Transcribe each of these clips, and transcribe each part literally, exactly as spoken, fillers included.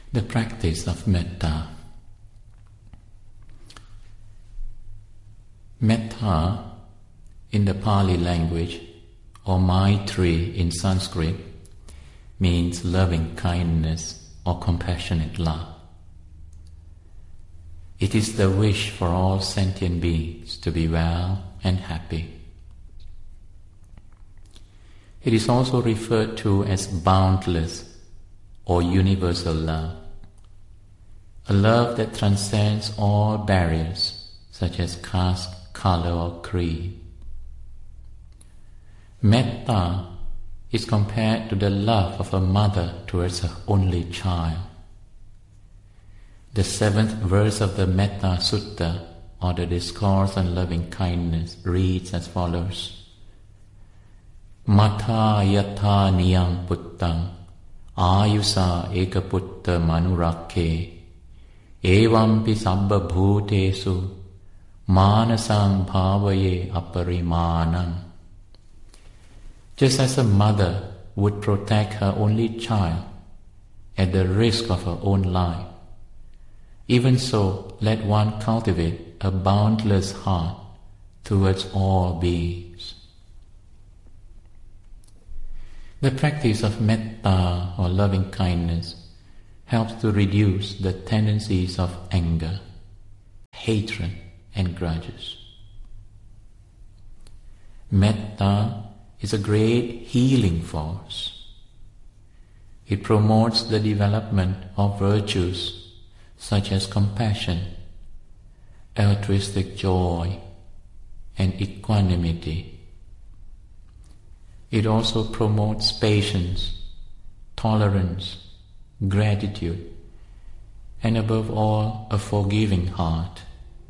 The practice of metta. Metta in the Pali language, or Maitri in Sanskrit, means loving kindness or compassionate love. It is the wish for all sentient beings to be well and happy. It is also referred to as boundless or universal love, a love that transcends all barriers such as caste, color or creed. Metta is compared to the love of a mother towards her only child. The seventh verse of the Metta Sutta, or the Discourse on Loving Kindness, reads as follows: Mata yatha niyam puttang ayusa ekaputta manurakke evampi sabba bhutesu manasang bhavaye aparimanam. Just as a mother would protect her only child at the risk of her own life, even so let one cultivate a boundless heart towards all beings. The practice of metta or loving kindness helps to reduce the tendencies of anger, hatred and grudges. Metta is a great healing force. It promotes the development of virtues such as compassion, altruistic joy, and equanimity. It also promotes patience, tolerance, gratitude, and above all, a forgiving heart.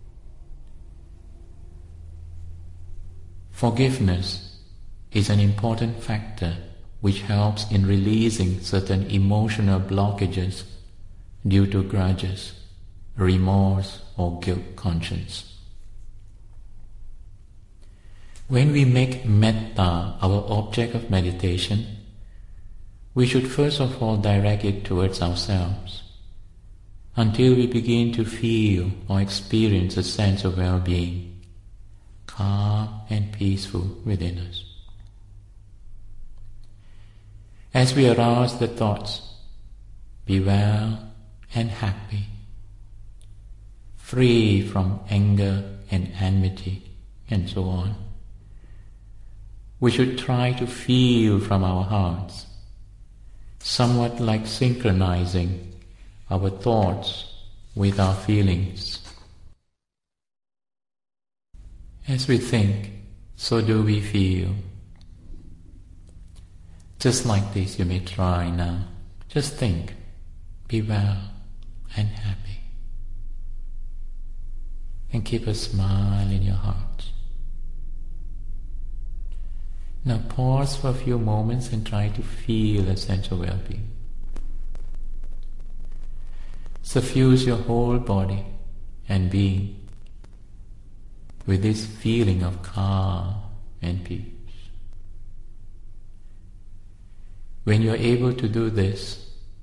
Forgiveness is an important factor which helps in releasing certain emotional blockages due to grudges, remorse, or guilt conscience. When we make metta our object of meditation, we should first of all direct it towards ourselves until we begin to feel or experience a sense of well-being, calm and peaceful within us. As we arouse the thoughts, be well and happy, free from anger and enmity, and so on, we should try to feel from our hearts, somewhat like synchronizing our thoughts with our feelings. As we think, so do we feel. Just like this, you may try now. Just think, be well and happy, and keep a smile in your heart. Now pause for a few moments and try to feel a sense of well-being. Suffuse your whole body and being with this feeling of calm and peace. When you are able to do this,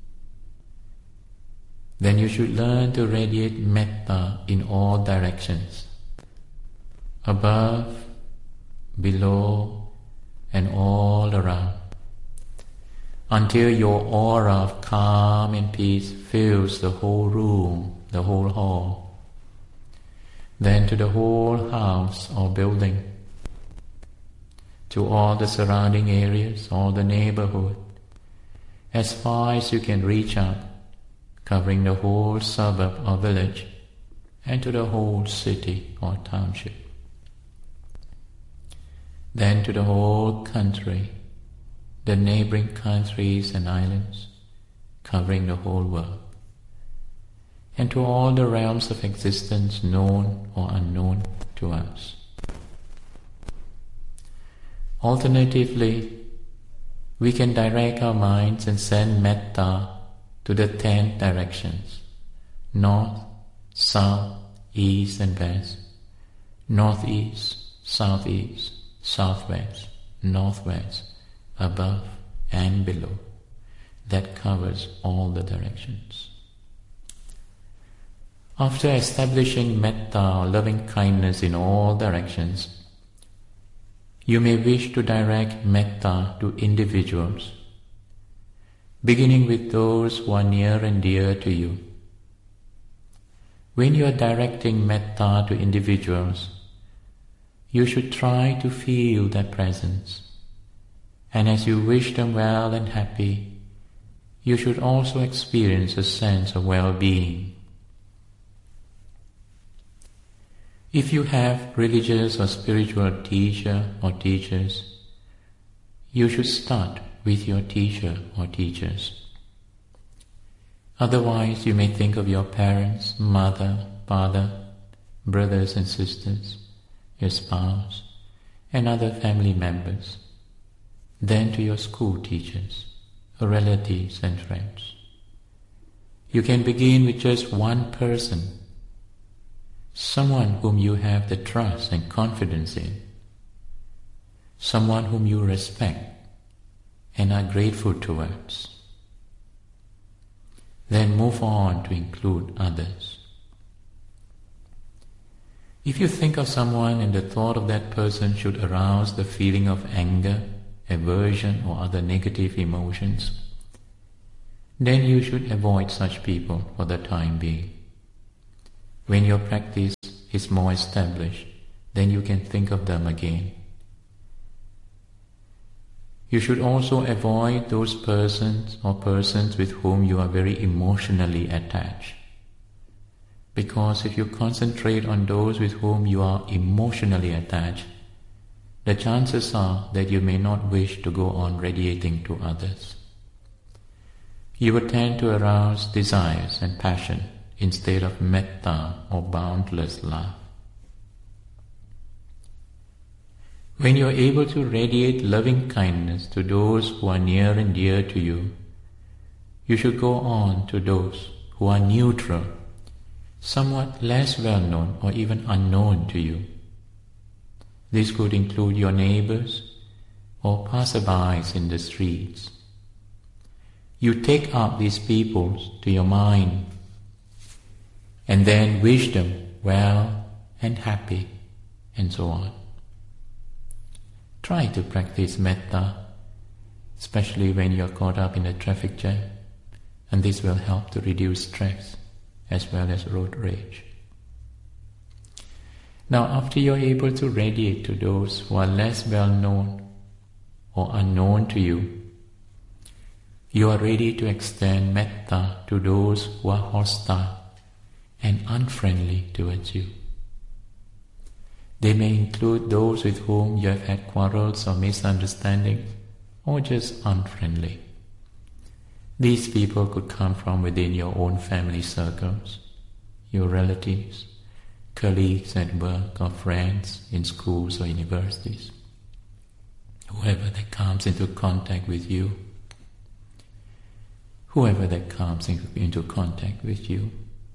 then you should learn to radiate metta in all directions, above, below, and all around, until your aura of calm and peace fills the whole room, the whole hall, then to the whole house or building, to all the surrounding areas, all the neighborhood, as far as you can reach out, covering the whole suburb or village, and to the whole city or township. Then to the whole country, the neighboring countries and islands, covering the whole world, and to all the realms of existence known or unknown to us. Alternatively, we can direct our minds and send metta to the ten directions: north, south, east and west, northeast, southeast, southwest, northwest, above and below. That covers all the directions. After establishing metta or loving kindness in all directions, you may wish to direct metta to individuals, beginning with those who are near and dear to you. When you are directing metta to individuals, you should try to feel their presence, and as you wish them well and happy, you should also experience a sense of well-being. If you have religious or spiritual teacher or teachers, you should start with your teacher or teachers. Otherwise, you may think of your parents, mother, father, brothers and sisters, your spouse, and other family members, then to your school teachers, relatives and friends. You can begin with just one person, someone whom you have the trust and confidence in, someone whom you respect and are grateful towards. Then move on to include others. If you think of someone and the thought of that person should arouse the feeling of anger, aversion or other negative emotions, then you should avoid such people for the time being. When your practice is more established, then you can think of them again. You should also avoid those persons or persons with whom you are very emotionally attached. Because if you concentrate on those with whom you are emotionally attached, the chances are that you may not wish to go on radiating to others. You will tend to arouse desires and passion instead of metta or boundless love. When you are able to radiate loving kindness to those who are near and dear to you, you should go on to those who are neutral, somewhat less well known or even unknown to you. This could include your neighbors or passerbys in the streets. You take up these people to your mind and then wish them well and happy, and so on. Try to practice metta, especially when you are caught up in a traffic jam, and this will help to reduce stress as well as road rage. Now, after you are able to radiate to those who are less well known or unknown to you, you are ready to extend metta to those who are hostile and unfriendly towards you. They may include those with whom you have had quarrels or misunderstandings, or just unfriendly. These people could come from within your own family circles, your relatives, colleagues at work or friends in schools or universities, whoever that comes into contact with you, whoever that comes into contact with you.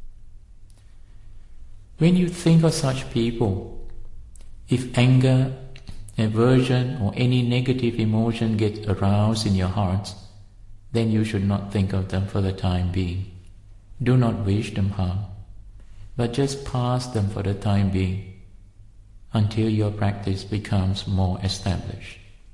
When you think of such people, if anger, aversion or any negative emotion gets aroused in your hearts, then you should not think of them for the time being. Do not wish them harm, but just pass them for the time being until your practice becomes more established.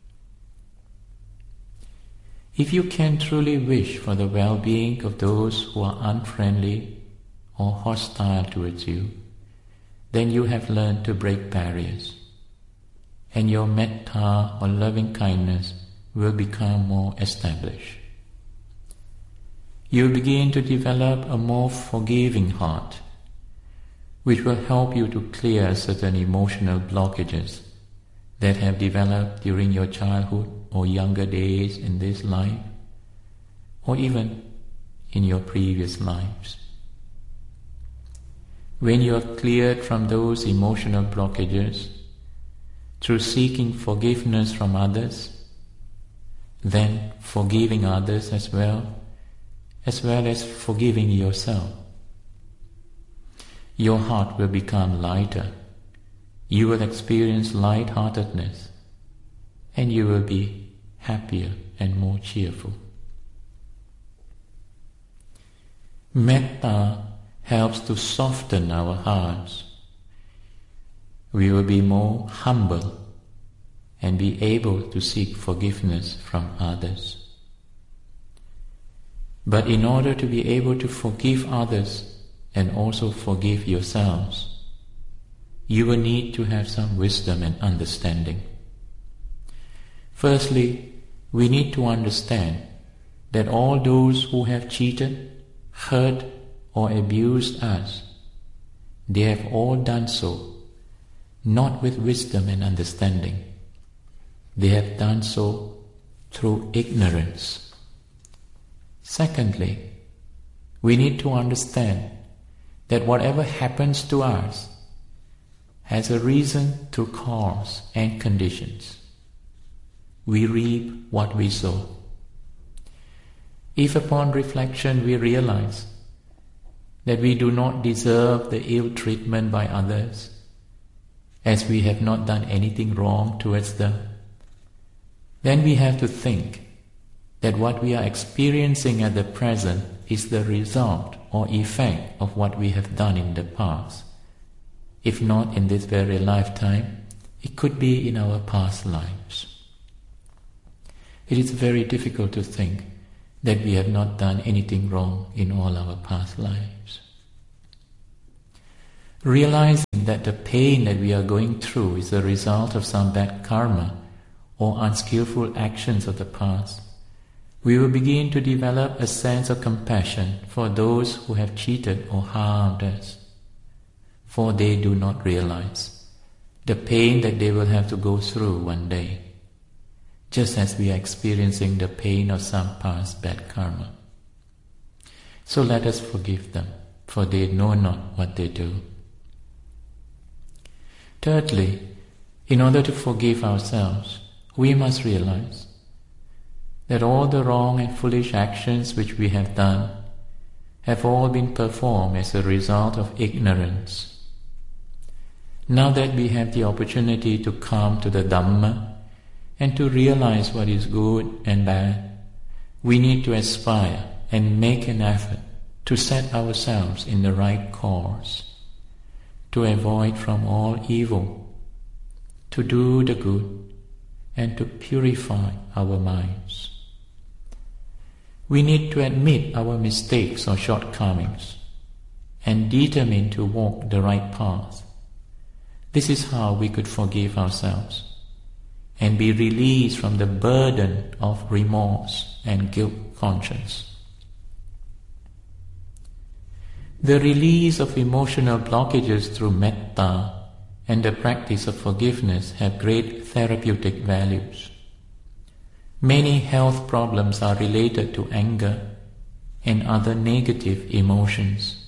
If you can truly wish for the well-being of those who are unfriendly or hostile towards you, then you have learned to break barriers, and your metta or loving kindness will become more established. You begin to develop a more forgiving heart, which will help you to clear certain emotional blockages that have developed during your childhood or younger days in this life, or even in your previous lives. When you are cleared from those emotional blockages through seeking forgiveness from others, then forgiving others as well, as well as forgiving yourself, your heart will become lighter. You will experience light-heartedness, and you will be happier and more cheerful. Metta helps to soften our hearts. We will be more humble and be able to seek forgiveness from others. But in order to be able to forgive others and also forgive yourselves, you will need to have some wisdom and understanding. Firstly, we need to understand that all those who have cheated, hurt, or abused us, they have all done so not with wisdom and understanding. They have done so through ignorance. Secondly, we need to understand that whatever happens to us has a reason through cause and conditions. We reap what we sow. If upon reflection we realize that we do not deserve the ill treatment by others, as we have not done anything wrong towards them, then we have to think that what we are experiencing at the present is the result or effect of what we have done in the past. If not in this very lifetime, it could be in our past lives. It is very difficult to think that we have not done anything wrong in all our past lives. Realizing that the pain that we are going through is the result of some bad karma or unskillful actions of the past, we will begin to develop a sense of compassion for those who have cheated or harmed us, for they do not realize the pain that they will have to go through one day, just as we are experiencing the pain of some past bad karma. So let us forgive them, for they know not what they do. Thirdly, in order to forgive ourselves, we must realize that all the wrong and foolish actions which we have done have all been performed as a result of ignorance. Now that we have the opportunity to come to the Dhamma and to realize what is good and bad, we need to aspire and make an effort to set ourselves in the right course, to avoid from all evil, to do the good, and to purify our minds. We need to admit our mistakes or shortcomings and determine to walk the right path. This is how we could forgive ourselves and be released from the burden of remorse and guilt conscience. The release of emotional blockages through metta and the practice of forgiveness have great therapeutic values. Many health problems are related to anger and other negative emotions.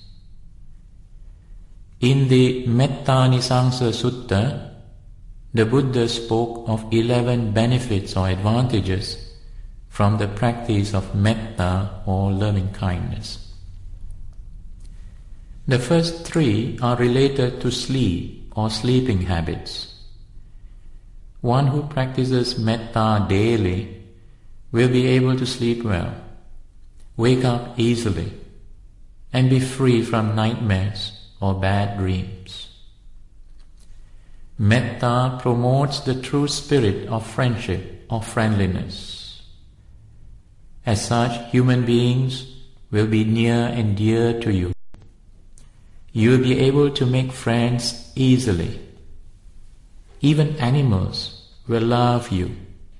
In the Metta-nisangsa Sutta, the Buddha spoke of eleven benefits or advantages from the practice of metta or loving kindness. The first three are related to sleep or sleeping habits. One who practices metta daily will be able to sleep well, wake up easily, and be free from nightmares or bad dreams. Metta promotes the true spirit of friendship or friendliness. As such, human beings will be near and dear to you. You will be able to make friends easily. Even animals will love you.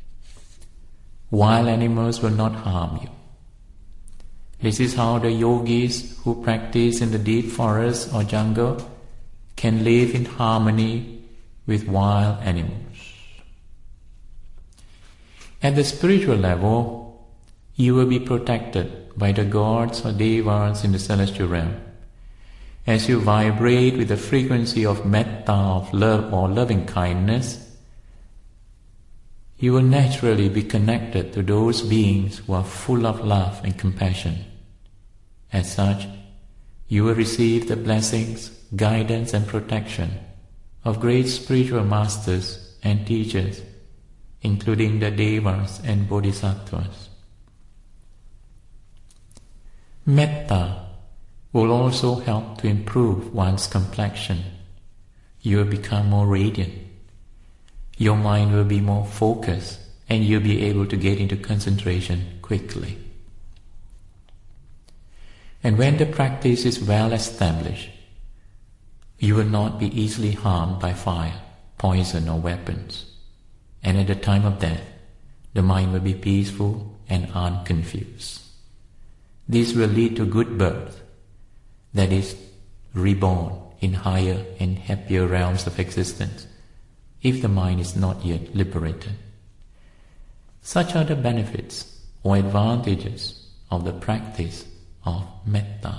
Wild animals will not harm you. This is how the yogis who practice in the deep forest or jungle can live in harmony with wild animals. At the spiritual level, you will be protected by the gods or devas in the celestial realm. As you vibrate with the frequency of metta, of love or loving kindness, you will naturally be connected to those beings who are full of love and compassion. As such, you will receive the blessings, guidance and protection of great spiritual masters and teachers, including the devas and bodhisattvas. Metta will also help to improve one's complexion. You will become more radiant. Your mind will be more focused, and you'll be able to get into concentration quickly. And when the practice is well established, you will not be easily harmed by fire, poison, or weapons. And at the time of death, the mind will be peaceful and unconfused. This will lead to good birth, that is, reborn in higher and happier realms of existence, if the mind is not yet liberated. Such are the benefits or advantages of the practice of metta.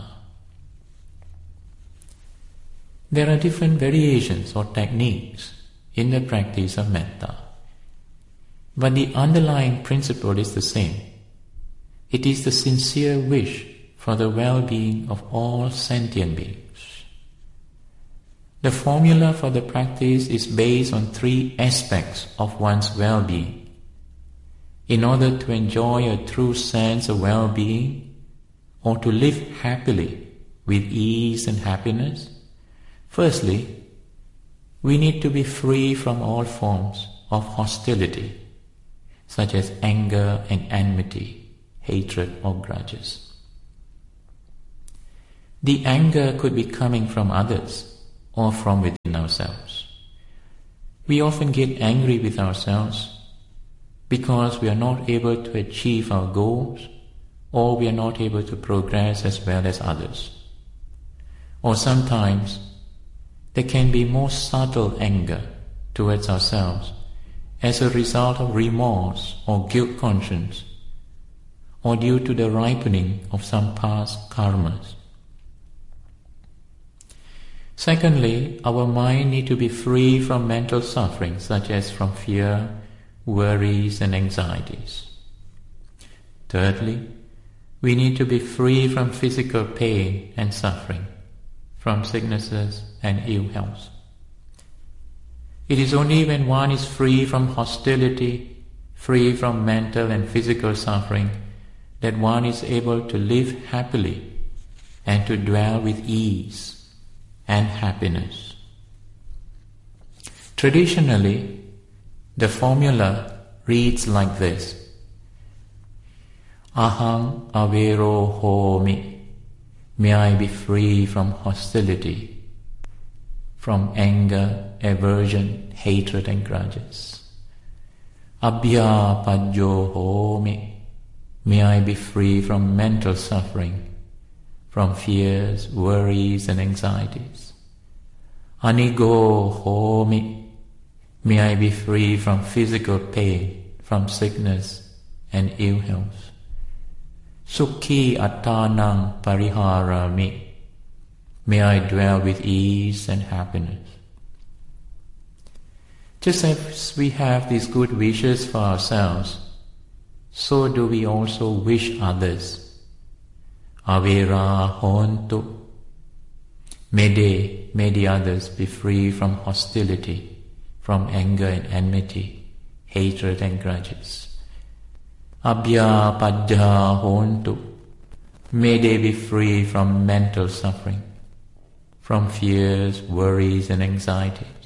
There are different variations or techniques in the practice of metta, but the underlying principle is the same. It is the sincere wish for the well-being of all sentient beings. The formula for the practice is based on three aspects of one's well-being. In order to enjoy a true sense of well-being, or to live happily with ease and happiness, firstly, we need to be free from all forms of hostility, such as anger and enmity, hatred or grudges. The anger could be coming from others or from within ourselves. We often get angry with ourselves because we are not able to achieve our goals, or we are not able to progress as well as others. Or sometimes there can be more subtle anger towards ourselves as a result of remorse or guilt conscience, or due to the ripening of some past karmas. Secondly, our mind needs to be free from mental suffering, such as from fear, worries and anxieties. Thirdly, we need to be free from physical pain and suffering, from sicknesses and ill health. It is only when one is free from hostility, free from mental and physical suffering, that one is able to live happily and to dwell with ease and happiness. Traditionally, the formula reads like this: Aham avero homi. May I be free from hostility, from anger, aversion, hatred and grudges. Abhya padyo homi. May I be free from mental suffering, from fears, worries and anxieties. Anigo homi. May I be free from physical pain, from sickness and ill health. Sukhi attanang pariharami. May I dwell with ease and happiness. Just as we have these good wishes for ourselves, so do we also wish others. Avera hontu. May they, may the others be free from hostility, from anger and enmity, hatred and grudges. Abhya padya hontu. May they be free from mental suffering, from fears, worries and anxieties.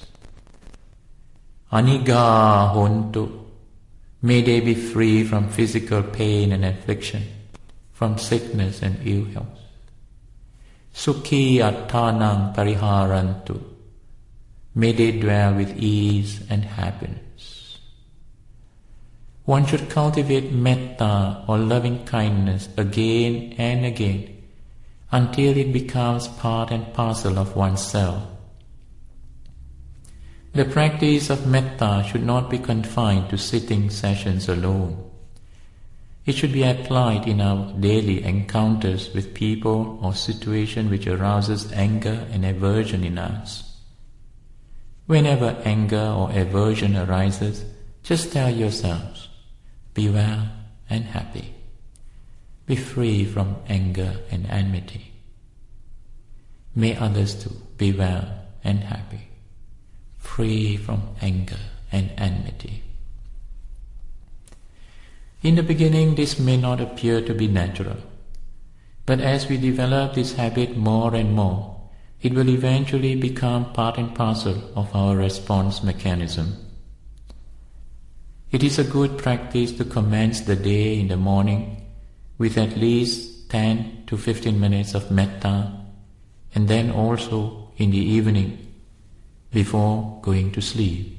Aniga hontu. May they be free from physical pain and affliction, from sickness and ill health. Sukhi attanang pariharantu. May they dwell with ease and happiness. One should cultivate metta or loving kindness again and again until it becomes part and parcel of oneself. The practice of metta should not be confined to sitting sessions alone. It should be applied in our daily encounters with people or situation which arouses anger and aversion in us. Whenever anger or aversion arises, just tell yourselves, be well and happy. Be free from anger and enmity. May others too be well and happy, free from anger and enmity. In the beginning, this may not appear to be natural. But as we develop this habit more and more, it will eventually become part and parcel of our response mechanism. It is a good practice to commence the day in the morning with at least ten to fifteen minutes of metta, and then also in the evening before going to sleep.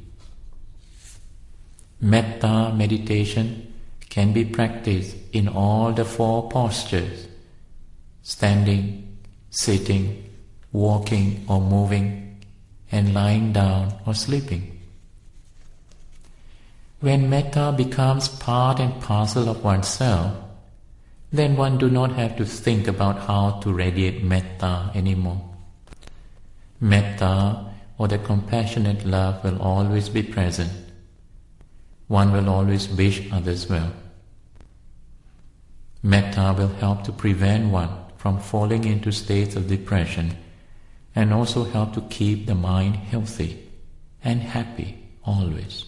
Metta meditation can be practiced in all the four postures: standing, sitting, walking or moving, and lying down or sleeping. When metta becomes part and parcel of oneself, then one do not have to think about how to radiate metta anymore. Metta, or the compassionate love, will always be present. One will always wish others well. Metta will help to prevent one from falling into states of depression, and also help to keep the mind healthy and happy always.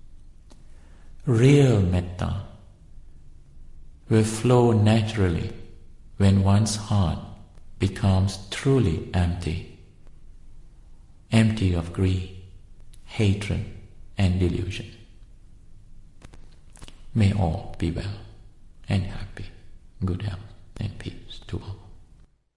Real metta will flow naturally when one's heart becomes truly empty, empty of greed, hatred, and delusion. May all be well and happy, good health and peace to all.